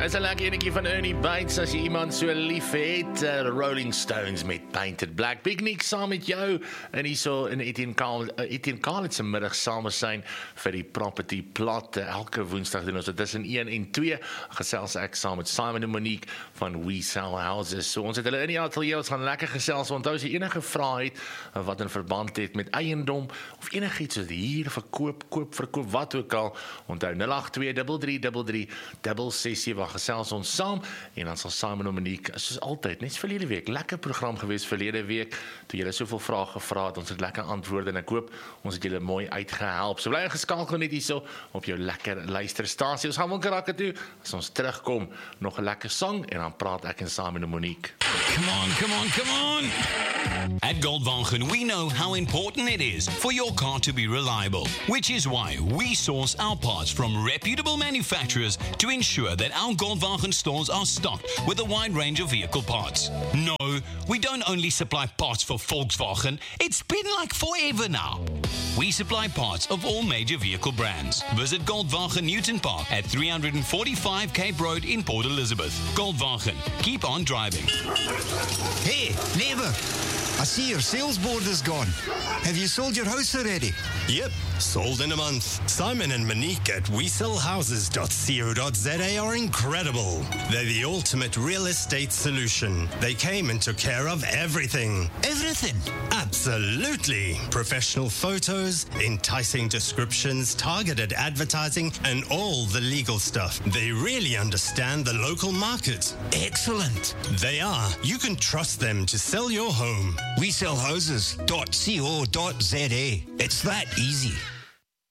Is 'n lekker enetjie van Ernie Bates as jy iemand so lief het. Rolling Stones met Painted Black. Big Nick saam met jou en hierso in Etienne Kahl het se middag saam zijn vir die Property Plot. Elke woensdag doen ons dit tussen 1 en 2. Gesels ek saam met Simon en Monique van We Sell Houses. So ons het hulle in die ateljee, ons gaan lekker gesels. Onthou as jy enige vrae het wat in verband het met eiendom of enigiets soos hier verkoop, verkoop, wat ook al. Onthou 082-3333-667 gesels ons saam en dan sal Simon en Monique soos altyd, net verlede week, lekker program gewees verlede week, toe julle soveel vrae gevra het, ons het lekker antwoorde en ek hoop ons het julle mooi uitgehelp. So bly geskakel net hierso op jou lekker luisterstasie. Ons gaan Winkelrakke toe, as ons terugkom, nog 'n lekker sang en dan praat ek en Simon en Monique. Come on. At Goldwagen, we know how important it is for your car to be reliable, which is why we source our parts from reputable manufacturers to ensure that our Goldwagen stores are stocked with a wide range of vehicle parts. No, we don't only supply parts for Volkswagen, it's been like forever now. We supply parts of all major vehicle brands. Visit Goldwagen Newton Park at 345 Cape Road in Port Elizabeth. Goldwagen, keep on driving. Hey, neighbour, I see your sales board is gone. Have you sold your house already? Yep, sold in a month. Simon and Monique at WeSellHouses.co.za are incredible. They're the ultimate real estate solution. They came and took care of everything. Everything? Absolutely. Professional photos, enticing descriptions, targeted advertising, and all the legal stuff. They really understand the local market. Excellent. They are. You can trust them to sell your home. WeSellHouses.co.za. It's that easy.